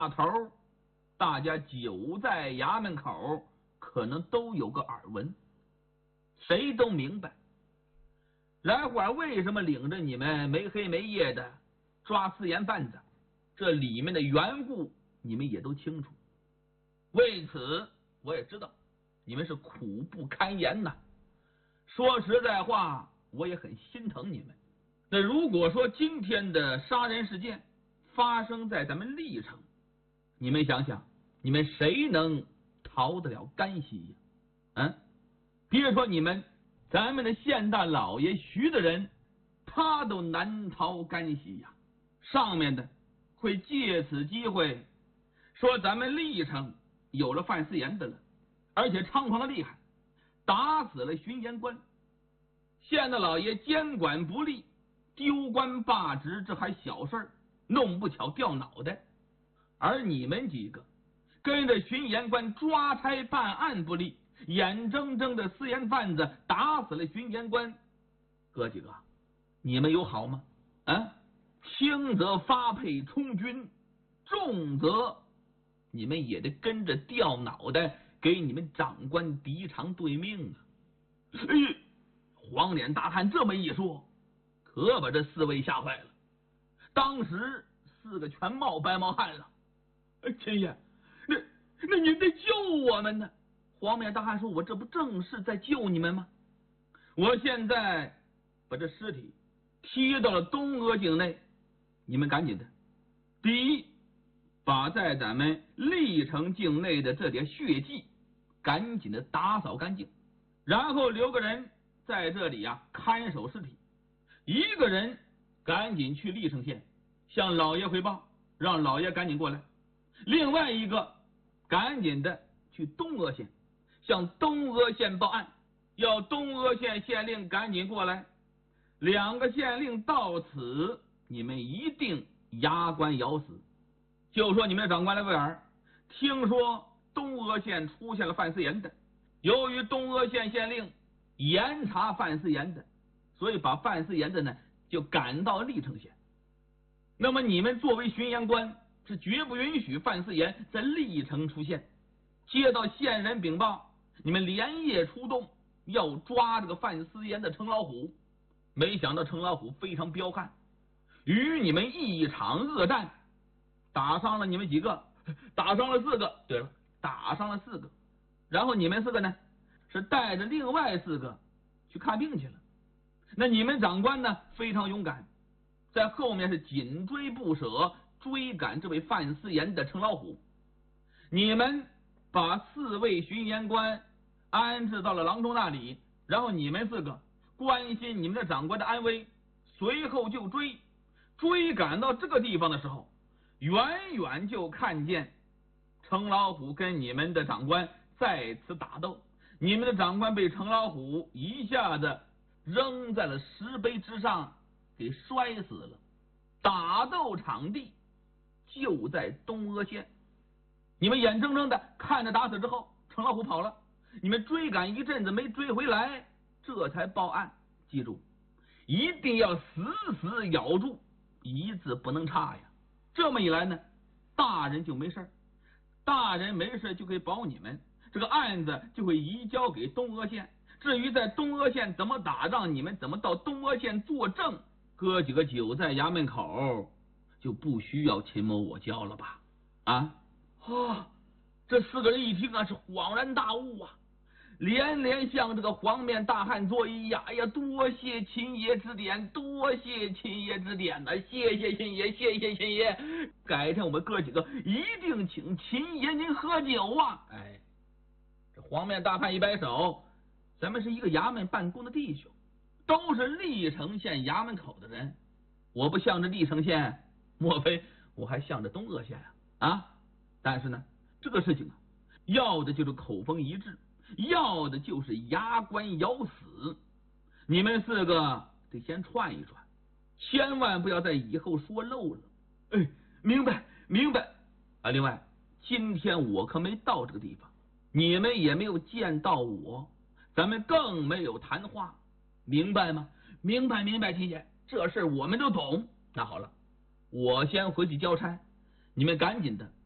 头，大家久在衙门口，可能都有个耳闻，谁都明白来华为什么领着你们没黑没夜的抓私盐贩子，这里面的缘故你们也都清楚。为此我也知道你们是苦不堪言呐。说实在话，我也很心疼你们。那如果说今天的杀人事件发生在咱们历城，你们想想，你们谁能逃得了干系呀？别说你们，咱们的县大老爷徐大人，他都难逃干系呀。上面的会借此机会说咱们历城有了贩私盐的了，而且猖狂的厉害，打死了巡盐官。县大老爷监管不力，丢官罢职，这还小事儿，弄不巧掉脑袋。而你们几个跟着巡盐官抓差办案不力，眼睁睁的私盐贩子打死了巡盐官，哥几个，你们有好吗？轻则发配充军，重则你们也得跟着掉脑袋，给你们长官敌偿对命啊！黄脸大汉这么一说，可把这四位吓坏了。当时四个全冒白毛汗了。秦爷，那您得救我们呢！黄面大汉说：“我这不正是在救你们吗？我现在把这尸体踢到了东阿境内，你们赶紧的，第一，把在咱们历城境内的这点血迹赶紧的打扫干净，然后留个人在这里看守尸体，一个人赶紧去历城县向老爷汇报，让老爷赶紧过来，另外一个赶紧的去东阿县向东阿县报案，要东阿县县令赶紧过来。两个县令到此，你们一定牙关咬死。就说你们的长官来威尔，听说东阿县出现了贩私盐的，由于东阿县县令严查贩私盐的，所以把贩私盐的呢就赶到历城县。那么你们作为巡盐官，是绝不允许贩私盐在历城出现。接到县人禀报，你们连夜出动，要抓这个贩私盐的程老虎。没想到程老虎非常彪悍，与你们一场恶战，打伤了你们几个，打伤了4个。对了，打伤了4个。然后你们4个呢，是带着另外4个去看病去了。那你们长官呢，非常勇敢，在后面是紧追不舍，追赶这位贩私盐的程老虎。你们把4位巡盐官安置到了郎中那里，然后你们4个关心你们的长官的安危，随后就追赶到这个地方的时候，远远就看见程老虎跟你们的长官在此打斗，你们的长官被程老虎一下子扔在了石碑之上，给摔死了。打斗场地就在东阿县，你们眼睁睁的看着打死之后，程老虎跑了，你们追赶一阵子没追回来，这才报案。记住，一定要死死咬住，一字不能差呀。这么一来呢，大人就没事，大人没事就可以保你们，这个案子就会移交给东阿县。至于在东阿县怎么打仗，你们怎么到东阿县作证，哥几个久在衙门口，就不需要秦某我教了吧？这4个人一听是恍然大悟啊，连连向这个黄面大汉作揖呀！哎呀，多谢秦爷指点，多谢秦爷指点呐！谢谢秦爷，谢谢秦爷！改天我们哥几个一定请秦爷您喝酒啊！这黄面大汉一摆手，咱们是一个衙门办公的弟兄，都是历城县衙门口的人，我不向着历城县，莫非我还向着东阿县但是呢，这个事情要的就是口风一致，要的就是牙关咬死。你们4个得先串一串，千万不要在以后说漏了。明白。另外，今天我可没到这个地方，你们也没有见到我，咱们更没有谈话，明白吗？明白，秦爷，这事我们都懂。那好了，我先回去交差，你们赶紧的